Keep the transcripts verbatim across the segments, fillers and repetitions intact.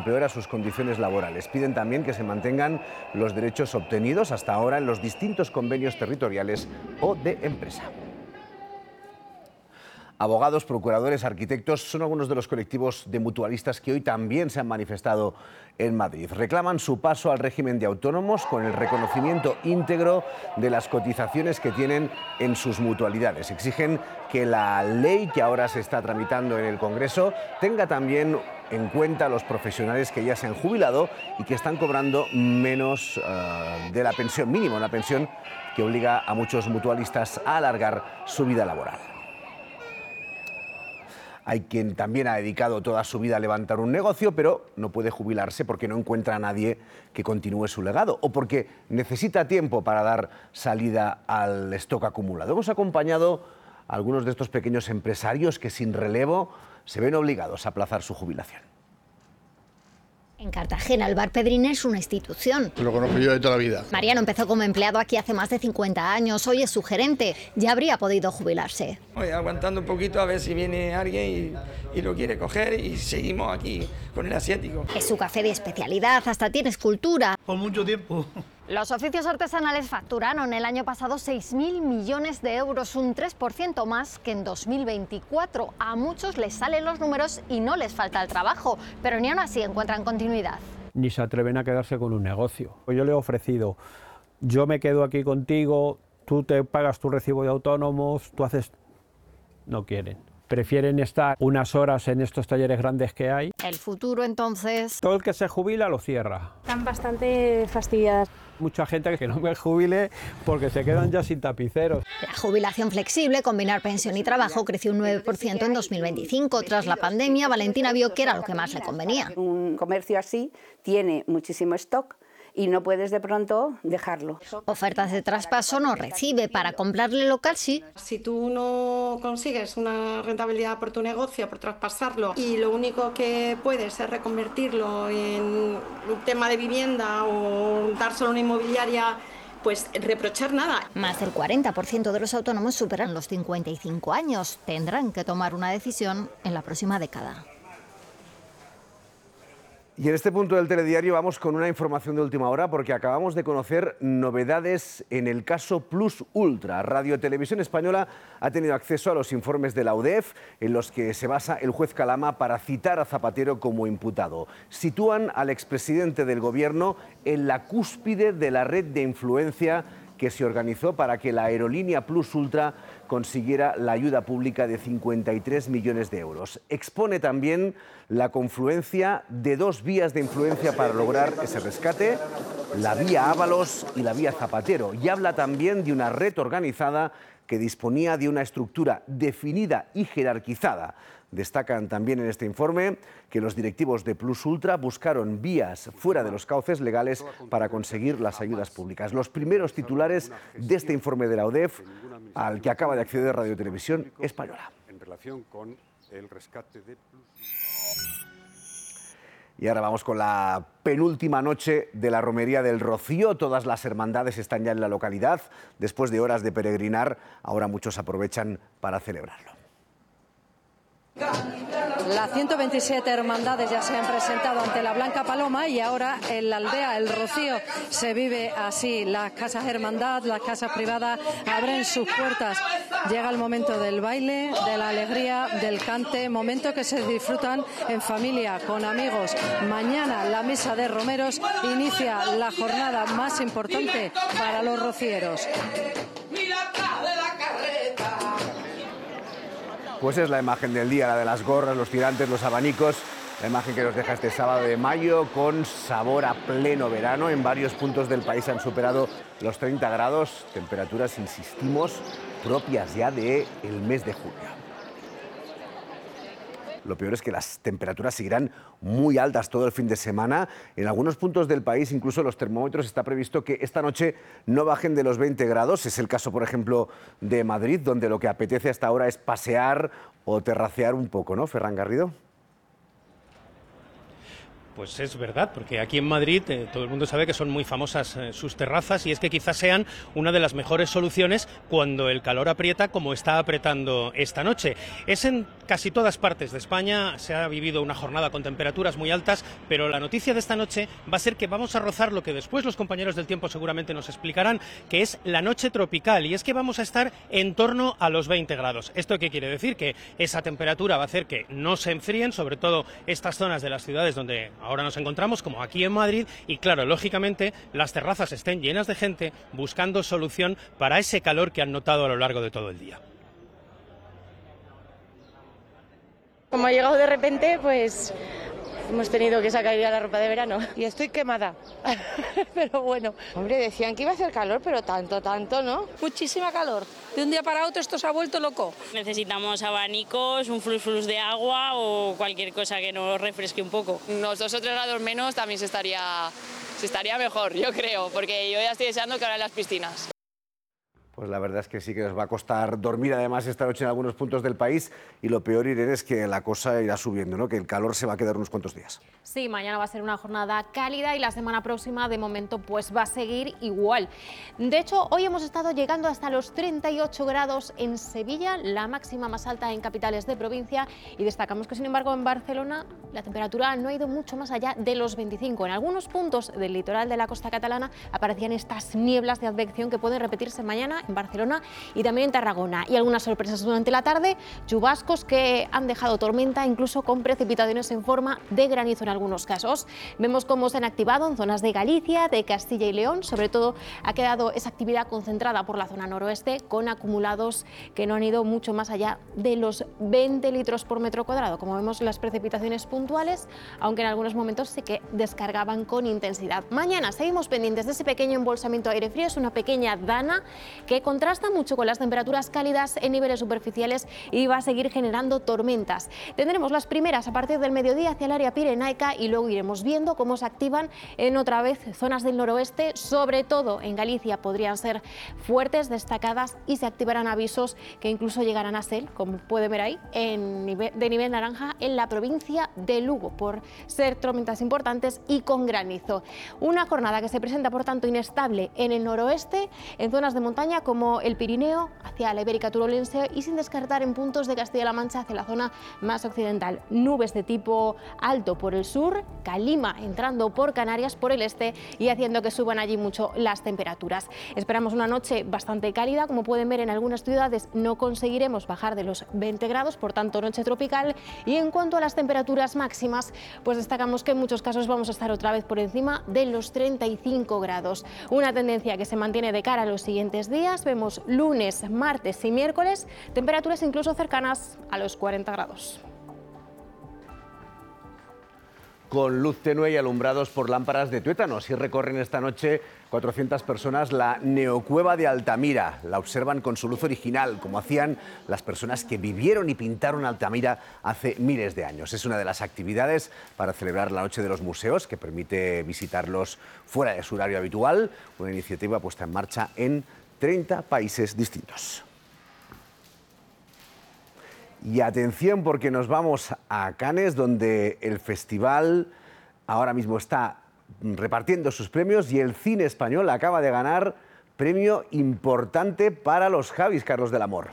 empeora sus condiciones laborales. Piden también que se mantengan los derechos obtenidos hasta ahora en los distintos convenios territoriales o de empresa. Abogados, procuradores, arquitectos son algunos de los colectivos de mutualistas que hoy también se han manifestado en Madrid. Reclaman su paso al régimen de autónomos con el reconocimiento íntegro de las cotizaciones que tienen en sus mutualidades. Exigen que la ley que ahora se está tramitando en el Congreso tenga también en cuenta a los profesionales que ya se han jubilado y que están cobrando menos uh, de la pensión mínima, una pensión que obliga a muchos mutualistas a alargar su vida laboral. Hay quien también ha dedicado toda su vida a levantar un negocio, pero no puede jubilarse porque no encuentra a nadie que continúe su legado o porque necesita tiempo para dar salida al stock acumulado. Hemos acompañado a algunos de estos pequeños empresarios que sin relevo se ven obligados a aplazar su jubilación. En Cartagena, el Bar Pedrín es una institución. Lo conozco yo de toda la vida. Mariano empezó como empleado aquí hace más de cincuenta años. Hoy es su gerente. Ya habría podido jubilarse. Voy aguantando un poquito a ver si viene alguien y, y lo quiere coger y seguimos aquí con el asiático. Es su café de especialidad, hasta tiene escultura. Por mucho tiempo. Los oficios artesanales facturaron el año pasado seis mil millones de euros, un tres por ciento más que en dos mil veinticuatro. A muchos les salen los números y no les falta el trabajo, pero ni aún así encuentran continuidad. Ni se atreven a quedarse con un negocio. Yo le he ofrecido, yo me quedo aquí contigo, tú te pagas tu recibo de autónomos, tú haces... No quieren. Prefieren estar unas horas en estos talleres grandes que hay. El futuro, entonces... Todo el que se jubila lo cierra. Están bastante fastidiadas. Mucha gente que no me jubile porque se quedan ya sin tapiceros. La jubilación flexible, combinar pensión y trabajo, creció un nueve por ciento en dos mil veinticinco. Tras la pandemia, Valentina vio que era lo que más le convenía. Un comercio así tiene muchísimo stock y no puedes de pronto dejarlo. Ofertas de traspaso no recibe, para comprarle local sí. Si tú no consigues una rentabilidad por tu negocio, por traspasarlo, y lo único que puedes es reconvertirlo en un tema de vivienda o dárselo a una inmobiliaria, pues reprochar nada. Más del cuarenta por ciento de los autónomos superan los cincuenta y cinco años. Tendrán que tomar una decisión en la próxima década. Y en este punto del telediario vamos con una información de última hora porque acabamos de conocer novedades en el caso Plus Ultra. Radio Televisión Española ha tenido acceso a los informes de la U D E F en los que se basa el juez Calama para citar a Zapatero como imputado. Sitúan al expresidente del Gobierno en la cúspide de la red de influencia que se organizó para que la aerolínea Plus Ultra consiguiera la ayuda pública de cincuenta y tres millones de euros. Expone también la confluencia de dos vías de influencia para lograr ese rescate, la vía Ábalos y la vía Zapatero, y habla también de una red organizada que disponía de una estructura definida y jerarquizada. Destacan también en este informe que los directivos de Plus Ultra buscaron vías fuera de los cauces legales para conseguir las ayudas públicas. Los primeros titulares de este informe de la U D E F al que acaba de acceder Radio Televisión Española. En relación con el rescate de Plus. Y ahora vamos con la penúltima noche de la Romería del Rocío. Todas las hermandades están ya en la localidad. Después de horas de peregrinar, ahora muchos aprovechan para celebrarlo. Las ciento veintisiete hermandades ya se han presentado ante la Blanca Paloma y ahora en la aldea El Rocío se vive así. Las casas hermandad, las casas privadas abren sus puertas. Llega el momento del baile, de la alegría, del cante, momento que se disfrutan en familia, con amigos. Mañana la misa de romeros inicia la jornada más importante para los rocieros. Pues es la imagen del día, la de las gorras, los tirantes, los abanicos, la imagen que nos deja este sábado de mayo con sabor a pleno verano. En varios puntos del país han superado los treinta grados, temperaturas, insistimos, propias ya del mes de junio. Lo peor es que las temperaturas seguirán muy altas todo el fin de semana. En algunos puntos del país, incluso los termómetros, está previsto que esta noche no bajen de los veinte grados. Es el caso, por ejemplo, de Madrid, donde lo que apetece hasta ahora es pasear o terracear un poco, ¿no, Ferran Garrido? Pues es verdad, porque aquí en Madrid eh, todo el mundo sabe que son muy famosas eh, sus terrazas, y es que quizás sean una de las mejores soluciones cuando el calor aprieta como está apretando esta noche. Es en casi todas partes de España, se ha vivido una jornada con temperaturas muy altas, pero la noticia de esta noche va a ser que vamos a rozar lo que después los compañeros del tiempo seguramente nos explicarán, que es la noche tropical, y es que vamos a estar en torno a los veinte grados. ¿Esto qué quiere decir? Que esa temperatura va a hacer que no se enfríen, sobre todo estas zonas de las ciudades donde ahora nos encontramos, como aquí en Madrid, y claro, lógicamente las terrazas estén llenas de gente buscando solución para ese calor que han notado a lo largo de todo el día. Como ha llegado de repente, pues hemos tenido que sacar ya la ropa de verano. Y estoy quemada, pero bueno. Hombre, decían que iba a hacer calor, pero tanto, tanto, ¿no? Muchísima calor. De un día para otro esto se ha vuelto loco. Necesitamos abanicos, un flux flux de agua o cualquier cosa que nos refresque un poco. Unos dos o tres grados menos también se estaría, se estaría mejor, yo creo, porque yo ya estoy deseando que abran las piscinas. Pues la verdad es que sí que nos va a costar dormir además esta noche en algunos puntos del país, y lo peor, Irene, es que la cosa irá subiendo, ¿no? Que el calor se va a quedar unos cuantos días. Sí, mañana va a ser una jornada cálida y la semana próxima de momento pues va a seguir igual. De hecho, hoy hemos estado llegando hasta los treinta y ocho grados en Sevilla, la máxima más alta en capitales de provincia, y destacamos que sin embargo en Barcelona la temperatura no ha ido mucho más allá de los veinticinco. En algunos puntos del litoral de la costa catalana aparecían estas nieblas de advección que pueden repetirse mañana en Barcelona y también en Tarragona, y algunas sorpresas durante la tarde, chubascos que han dejado tormenta, incluso con precipitaciones en forma de granizo en algunos casos. Vemos cómo se han activado en zonas de Galicia, de Castilla y León, sobre todo ha quedado esa actividad concentrada por la zona noroeste, con acumulados que no han ido mucho más allá de los veinte litros por metro cuadrado. Como vemos, las precipitaciones puntuales, aunque en algunos momentos sí que descargaban con intensidad. Mañana seguimos pendientes de ese pequeño embolsamiento de aire frío, es una pequeña dana que contrasta mucho con las temperaturas cálidas en niveles superficiales y va a seguir generando tormentas. Tendremos las primeras a partir del mediodía hacia el área pirenaica, y luego iremos viendo cómo se activan en otra vez zonas del noroeste, sobre todo en Galicia podrían ser fuertes, destacadas, y se activarán avisos que incluso llegarán a ser, como pueden ver ahí, en nivel, de nivel naranja en la provincia de Lugo, por ser tormentas importantes y con granizo. Una jornada que se presenta por tanto inestable en el noroeste, en zonas de montaña como el Pirineo, hacia la Ibérica Turolense, y sin descartar en puntos de Castilla-La Mancha hacia la zona más occidental. Nubes de tipo alto por el sur, calima entrando por Canarias por el este y haciendo que suban allí mucho las temperaturas. Esperamos una noche bastante cálida, como pueden ver en algunas ciudades no conseguiremos bajar de los veinte grados, por tanto noche tropical, y en cuanto a las temperaturas máximas, pues destacamos que en muchos casos vamos a estar otra vez por encima de los treinta y cinco grados. Una tendencia que se mantiene de cara a los siguientes días. Vemos lunes, martes y miércoles temperaturas incluso cercanas a los cuarenta grados. Con luz tenue y alumbrados por lámparas de tuétano. Así recorren esta noche cuatrocientas personas la neocueva de Altamira. La observan con su luz original, como hacían las personas que vivieron y pintaron Altamira hace miles de años. Es una de las actividades para celebrar la Noche de los Museos, que permite visitarlos fuera de su horario habitual. Una iniciativa puesta en marcha en treinta países distintos. Y atención, porque nos vamos a Cannes, donde el festival ahora mismo está repartiendo sus premios y el cine español acaba de ganar premio importante para los Javis, Carlos del Amor.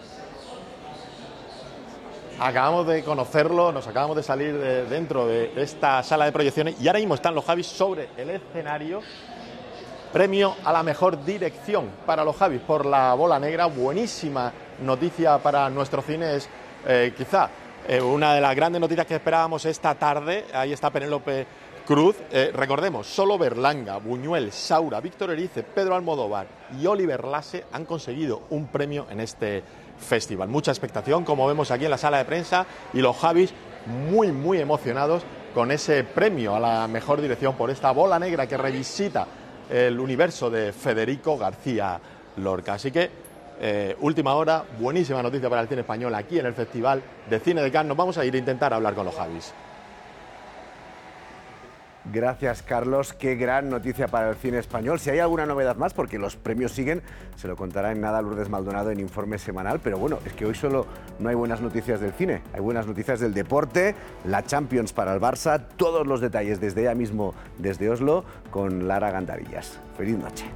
Acabamos de conocerlo, nos acabamos de salir de dentro de esta sala de proyecciones y ahora mismo están los Javis sobre el escenario. Premio a la mejor dirección para los Javis por La Bola Negra. Buenísima noticia para nuestro cine. Es eh, quizá eh, una de las grandes noticias que esperábamos esta tarde. Ahí está Penélope Cruz. Eh, recordemos, solo Berlanga, Buñuel, Saura, Víctor Erice, Pedro Almodóvar y Oliver Lasse han conseguido un premio en este festival. Mucha expectación, como vemos aquí en la sala de prensa, y los Javis muy, muy emocionados con ese premio a la mejor dirección por esta Bola Negra que revisita el universo de Federico García Lorca. Así que, eh, última hora, buenísima noticia para el cine español aquí en el Festival de Cine de Cannes. Nos vamos a ir a intentar hablar con los Javis. Gracias, Carlos. Qué gran noticia para el cine español. Si hay alguna novedad más, porque los premios siguen, se lo contará en nada Lourdes Maldonado en Informe Semanal. Pero bueno, es que hoy solo no hay buenas noticias del cine, hay buenas noticias del deporte, la Champions para el Barça, todos los detalles desde ella mismo, desde Oslo, con Lara Gandarillas. Feliz noche.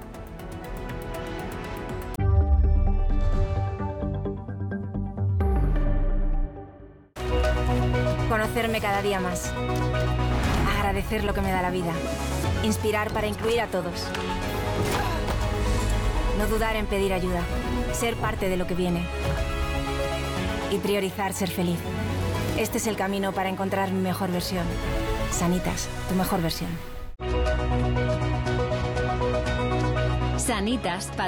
Conocerme cada día más. Agradecer lo que me da la vida. Inspirar para incluir a todos. No dudar en pedir ayuda. Ser parte de lo que viene. Y priorizar ser feliz. Este es el camino para encontrar mi mejor versión. Sanitas, tu mejor versión. Sanitas.